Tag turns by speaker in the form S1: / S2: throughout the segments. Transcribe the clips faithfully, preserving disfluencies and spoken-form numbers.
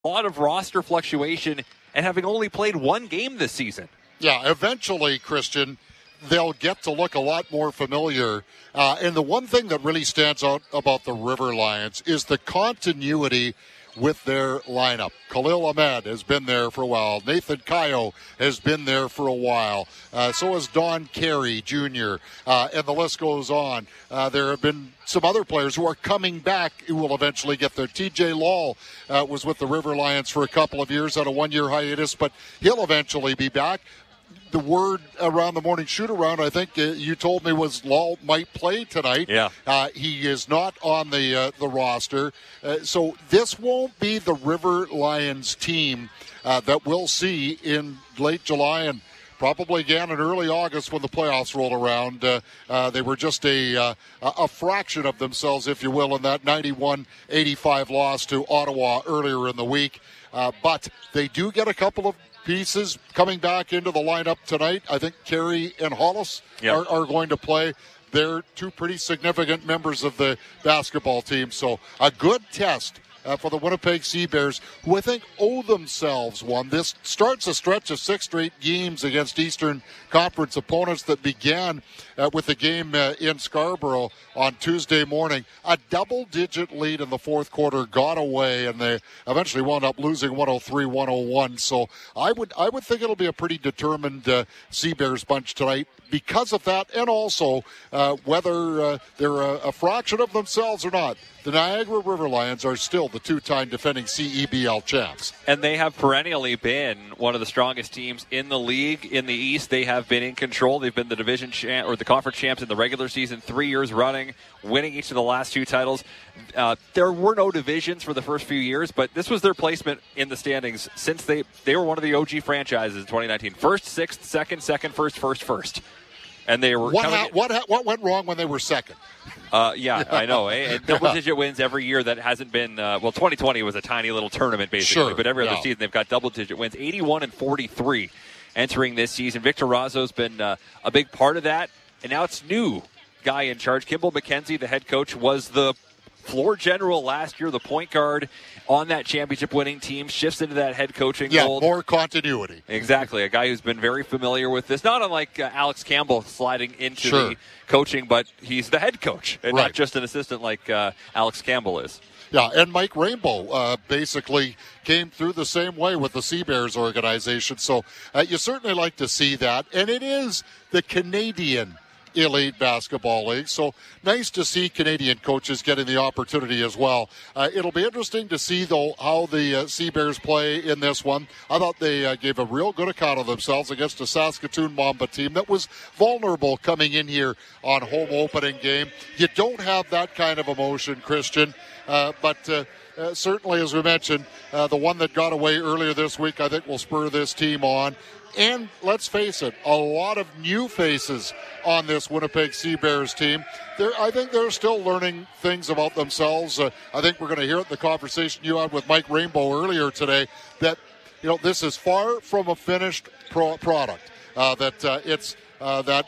S1: a lot of roster fluctuation and having only played one game this season.
S2: Yeah, eventually, Christian, they'll get to look a lot more familiar. Uh, and the one thing that really stands out about the River Lions is the continuity with their lineup. Khalil Ahmed has been there for a while. Nathan Kayo has been there for a while. Uh, so has Don Carey Junior Uh, and the list goes on. Uh, there have been some other players who are coming back who will eventually get there. T J Law uh, was with the River Lions for a couple of years on a one-year hiatus, but he'll eventually be back. The word around the morning shoot-around, I think uh, you told me, was Law might play tonight.
S1: Yeah.
S2: Uh, he is not on the uh, the roster. Uh, so this won't be the River Lions team uh, that we'll see in late July and probably again in early August when the playoffs roll around. Uh, uh, they were just a, uh, a fraction of themselves, if you will, in that ninety-one eighty-five loss to Ottawa earlier in the week. Uh, but they do get a couple of pieces coming back into the lineup tonight. I think Carey and Hollis
S1: yep.
S2: are, are going to play. They're two pretty significant members of the basketball team. So a good test uh, for the Winnipeg Sea Bears, who I think owe themselves one. This starts a stretch of six straight games against Eastern Conference opponents that began uh, with the game uh, in Scarborough on Tuesday morning. A double-digit lead in the fourth quarter got away, and they eventually wound up losing one oh three one oh one. So I would I would think it'll be a pretty determined uh, Sea Bears bunch tonight because of that, and also uh, whether uh, they're a, a fraction of themselves or not. The Niagara River Lions are still the two-time defending C E B L champs.
S1: And they have perennially been one of the strongest teams in the league. In the East, they have been in control. They've been the division champ or the conference champs in the regular season three years running, winning each of the last two titles. Uh, there were no divisions for the first few years, but this was their placement in the standings since they, they were one of the O G franchises in twenty nineteen. First, sixth, second, second, first, first, first. And they were
S2: what,
S1: coming
S2: ha- what, ha- what went wrong when they were second?
S1: Uh, yeah, I know. Eh? And double-digit wins every year that hasn't been uh, – well, twenty twenty was a tiny little tournament, basically.
S2: Sure,
S1: but every other
S2: yeah.
S1: season they've got double-digit wins, eighty-one and forty-three entering this season. Victor Razzo's been uh, a big part of that. And now it's new guy in charge. Kimball McKenzie, the head coach, was the floor general last year, the point guard on that championship-winning team, shifts into that head coaching
S2: yeah,
S1: role.
S2: Yeah, more continuity.
S1: Exactly. A guy who's been very familiar with this. Not unlike uh, Alex Campbell sliding into
S2: sure.
S1: the coaching, but he's the head coach and
S2: right.
S1: not just an assistant like uh, Alex Campbell is.
S2: Yeah, and Mike Rainbow uh, basically came through the same way with the Sea Bears organization. So uh, you certainly like to see that. And it is the Canadian Elite Basketball League. So nice to see Canadian coaches getting the opportunity as well. Uh, it'll be interesting to see, though, how the uh, Sea Bears play in this one. I thought they uh, gave a real good account of themselves against a Saskatoon Mamba team that was vulnerable coming in here on home opening game. You don't have that kind of emotion, Christian, uh, but uh, uh, certainly, as we mentioned, uh, the one that got away earlier this week, I think, will spur this team on. And let's face it, a lot of new faces on this Winnipeg Sea Bears team. They're, I think they're still learning things about themselves. Uh, I think we're going to hear it in the conversation you had with Mike Rainbow earlier today that, you know, this is far from a finished pro- product. Uh, that uh, it's uh, that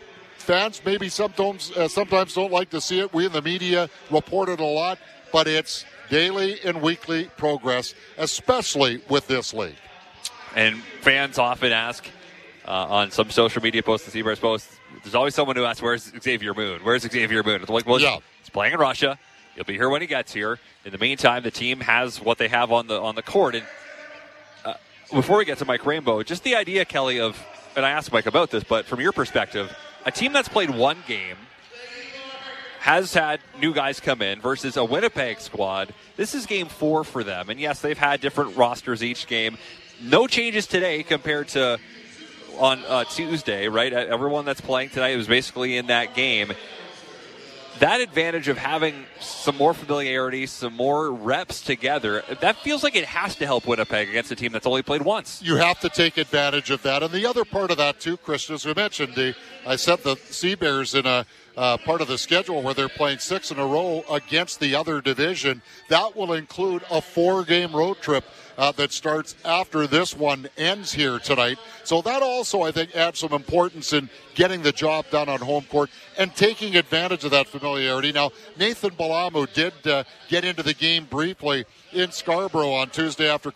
S2: fans maybe sometimes uh, sometimes don't like to see it. We in the media report it a lot, but it's daily and weekly progress, especially with this league.
S1: And fans often ask uh, on some social media posts, the Sea Bears posts, there's always someone who asks, where's Xavier Moon? Where's Xavier Moon? It's like, well,
S2: yeah.
S1: he's playing in Russia. He'll be here when he gets here. In the meantime, the team has what they have on the on the court. And uh, before we get to Mike Rainbow, just the idea, Kelly, of, and I asked Mike about this, but from your perspective, a team that's played one game, has had new guys come in versus a Winnipeg squad. This is game four for them. And yes, they've had different rosters each game. No changes today compared to on uh, Tuesday, right? Everyone that's playing tonight was basically in that game. That advantage of having some more familiarity, some more reps together, that feels like it has to help Winnipeg against a team that's only played once.
S2: You have to take advantage of that. And the other part of that, too, Chris, as we mentioned, the, I set the Sea Bears in a uh, part of the schedule where they're playing six in a row against the other division. That will include a four-game road trip Uh, that starts after this one ends here tonight. So that also, I think, adds some importance in getting the job done on home court and taking advantage of that familiarity. Now, Nathan Balamu did uh, get into the game briefly in Scarborough on Tuesday after